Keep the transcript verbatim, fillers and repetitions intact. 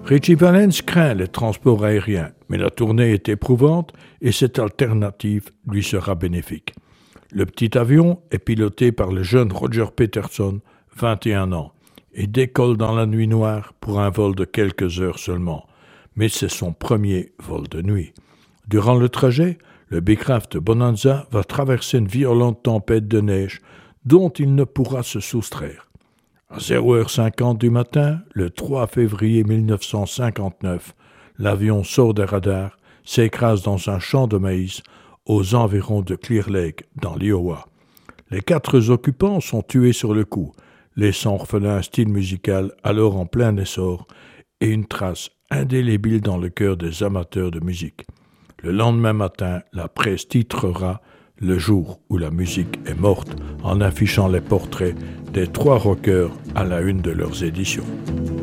Richie Valens craint les transports aériens, mais la tournée est éprouvante et cette alternative lui sera bénéfique. Le petit avion est piloté par le jeune Roger Peterson, vingt et un ans, et décolle dans la nuit noire pour un vol de quelques heures seulement. Mais c'est son premier vol de nuit. Durant le trajet, le Beechcraft Bonanza va traverser une violente tempête de neige dont il ne pourra se soustraire. À zéro heure cinquante du matin, le trois février mille neuf cent cinquante-neuf, l'avion sort des radars, s'écrase dans un champ de maïs aux environs de Clear Lake, dans l'Iowa. Les quatre occupants sont tués sur le coup, laissant orphelin un style musical alors en plein essor et une trace indélébile dans le cœur des amateurs de musique. Le lendemain matin, la presse titrera « Le jour où la musique est morte » en affichant les portraits des trois rockers à la une de leurs éditions.